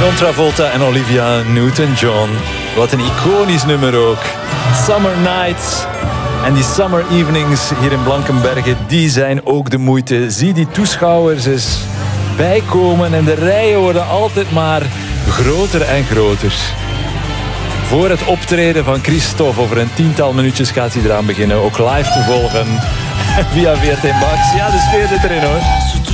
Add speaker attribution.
Speaker 1: John Travolta en Olivia Newton-John. Wat een iconisch nummer ook. Summer Nights. En die summer evenings hier in Blankenberge, die zijn ook de moeite. Zie die toeschouwers eens bijkomen en de rijen worden altijd maar groter en groter. Voor het optreden van Christophe, over een 10-tal minuutjes gaat hij eraan beginnen. Ook live te volgen via VRT Max. Ja, de sfeer zit erin hoor.